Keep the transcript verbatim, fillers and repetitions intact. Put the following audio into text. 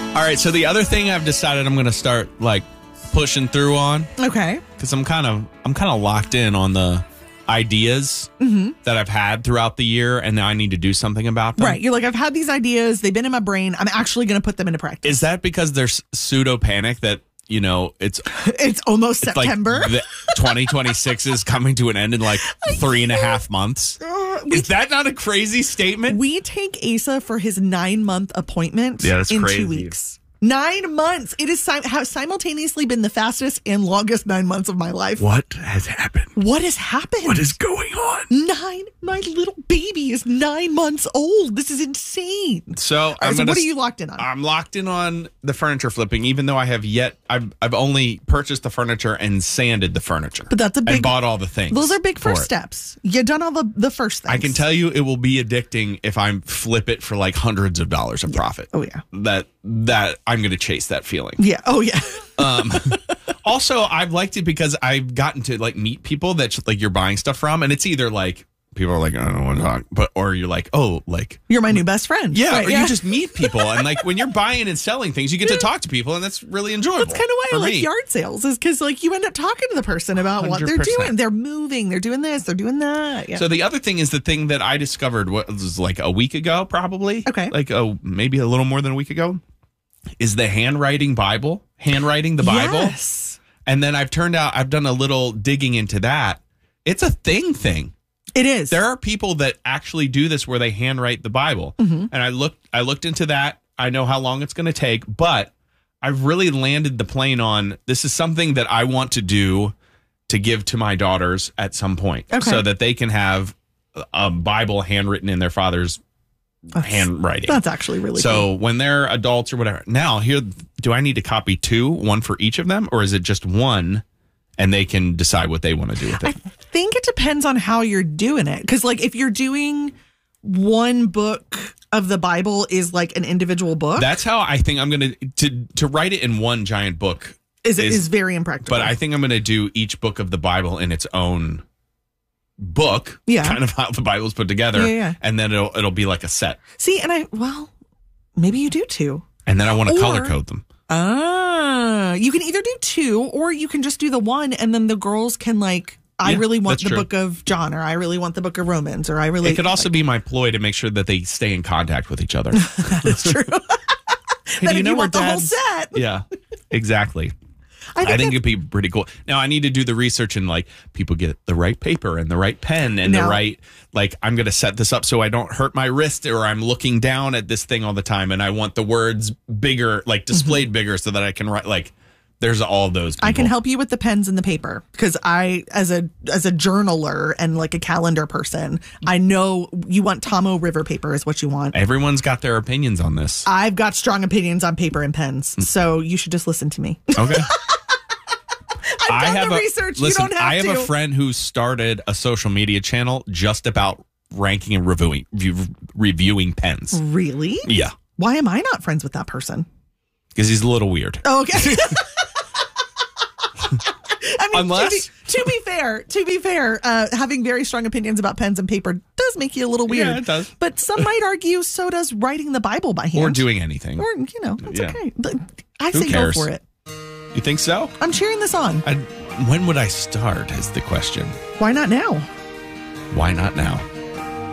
All right, so the other thing I've decided I'm going to start like pushing through on, Okay. because I'm kind of I'm kind of locked in on the ideas Mm-hmm. that I've had throughout the year, and now I need to do something about them. Right. You're like, I've had these ideas. They've been in my brain. I'm actually going to put them into practice. Is that because there's pseudo panic that, you know, it's It's almost it's like September. the twenty twenty-six is coming to an end in like three and a half months? Uh, we, Is that not a crazy statement? we take Asa for his nine month appointment Yeah, that's in crazy. two weeks. Nine months. It has sim- has simultaneously been the fastest and longest nine months of my life. What has happened? What has happened? What is going on? Nine. My little baby is nine months old. This is insane. So, All right, I'm so gonna what are s- you locked in on? I'm locked in on the furniture flipping, even though I have yet. I've I've only purchased the furniture and sanded the furniture. But that's a big- And bought all the things. Those are big for first it. steps. You've done all the, the first things. I can tell you it will be addicting if I flip it for like hundreds of dollars of profit. Oh, yeah. That that I'm going to chase that feeling. Yeah. Oh, yeah. Um, also, I've liked it because I've gotten to like meet people that like you're buying stuff from, and it's either like people are like, I don't want to talk, but or you're like, oh, like You're my new best friend. yeah, Right, or you just meet people, and like when you're buying and selling things, you get to talk to people, and that's really enjoyable. That's kind of why I for like me. yard sales, is because like you end up talking to the person about what they're one hundred percent. doing. They're moving. They're doing this. They're doing that. Yeah. So the other thing is the thing that I discovered was like a week ago, probably. Okay. Like a, maybe a little more than a week ago, is the handwriting Bible, handwriting the Bible. Yes. And then I've turned out, I've done a little digging into that. It's a thing thing. It is. There are people that actually do this where they handwrite the Bible. Mm-hmm. And I looked, I looked into that. I know how long it's going to take, but I've really landed the plane on this is something that I want to do to give to my daughters at some point, Okay. so that they can have a Bible handwritten in their father's That's- handwriting. That's actually really so cool. when they're adults or whatever. Now, here, do I need to copy two, one for each of them, or is it just one and they can decide what they want to do with I it? think it depends on how you're doing it. Because like if you're doing one book of the Bible is like an individual book, That's how I think I'm going to to to write it in one giant book. is, is- is very impractical. But I think I'm going to do each book of the Bible in its own book, Yeah. kind of how the Bible's put together, Yeah, yeah. and then it'll it'll be like a set, See, and I, well, maybe you do too. and then I want to Or- color code them. Ah, you can either do two or you can just do the one, and then the girls can like, I Yeah, really want that's the true. book of John, or I really want the book of Romans, or I really. It could also be my ploy to make sure that they stay in contact with each other. That's true. Hey, Then do if you where want the whole Dad's- set, Yeah, exactly. I I think, think that- it'd be pretty cool. Now I need to do the research and like people get the right paper and the right pen and the Now- right, like I'm going to set this up so I don't hurt my wrist or I'm looking down at this thing all the time. And I want the words bigger, like displayed bigger so that I can write, like there's all those people. I can help you with the pens and the paper because I, as a as a journaler and like a calendar person, I know you want Tomo River paper is what you want. Everyone's got their opinions on this. I've got strong opinions on paper and pens, Mm. so you should just listen to me. Okay. I've done the a, research. Listen, you don't have I have to. a friend who started a social media channel just about ranking and reviewing review, reviewing pens. Really? Yeah, Why am I not friends with that person? because he's a little weird. Oh, okay. I mean, Unless- to, be, to be fair, to be fair, uh, having very strong opinions about pens and paper does make you a little weird. Yeah, it does. But some might argue so does writing the Bible by hand. Or doing anything. Or, you know, that's Yeah. okay. But I Who say cares? go for it. You think so? I'm cheering this on. I, when would I start is the question. Why not now? Why not now?